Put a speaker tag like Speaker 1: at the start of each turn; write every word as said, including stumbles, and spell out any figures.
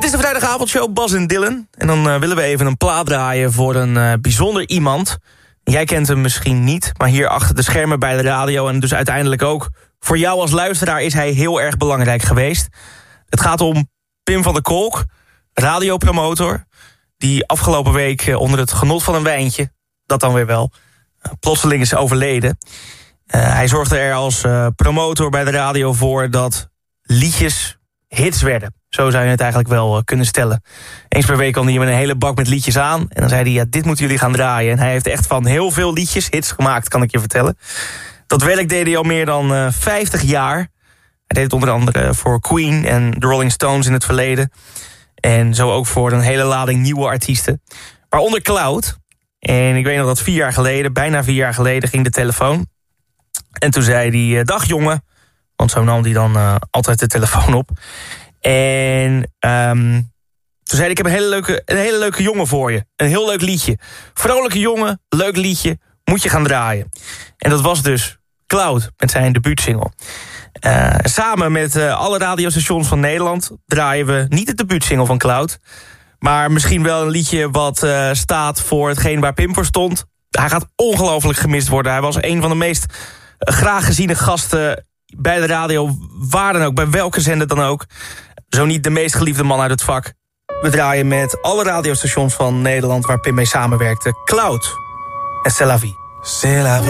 Speaker 1: is de vrijdagavondshow Bas en Dylan. En dan uh, willen we even een plaat draaien voor een uh, bijzonder iemand. Jij kent hem misschien niet, maar hier achter de schermen bij de radio... en dus uiteindelijk ook voor jou als luisteraar is hij heel erg belangrijk geweest. Het gaat om Pim van der Kolk, radiopromotor... die afgelopen week uh, onder het genot van een wijntje, dat dan weer wel... Uh, plotseling is overleden. Uh, hij zorgde er als uh, promotor bij de radio voor dat liedjes hits werden. Zo zou je het eigenlijk wel uh, kunnen stellen. Eens per week kwam hij met een hele bak met liedjes aan. En dan zei hij, ja, dit moeten jullie gaan draaien. En hij heeft echt van heel veel liedjes hits gemaakt, kan ik je vertellen. Dat werk deed hij al meer dan uh, vijftig jaar. Hij deed het onder andere voor Queen en de Rolling Stones in het verleden. En zo ook voor een hele lading nieuwe artiesten. Waaronder Cloud. En ik weet nog dat vier jaar geleden, bijna vier jaar geleden, ging de telefoon. En toen zei hij, dag jongen. Want zo nam hij dan uh, altijd de telefoon op. En um, toen zei hij, ik heb een hele, leuke, een hele leuke jongen voor je. Een heel leuk liedje. Vrolijke jongen, leuk liedje, moet je gaan draaien. En dat was dus Cloud met zijn debuutsingle. Uh, samen met uh, alle radiostations van Nederland draaien we niet het debuutsingle van Cloud... maar misschien wel een liedje wat uh, staat voor hetgeen waar Pim voor stond. Hij gaat ongelooflijk gemist worden. Hij was een van de meest uh, graag geziene gasten bij de radio, waar dan ook, bij welke zender dan ook. Zo niet de meest geliefde man uit het vak. We draaien met alle radiostations van Nederland waar Pim mee samenwerkte. Cloud en C'est la vie. C'est la vie.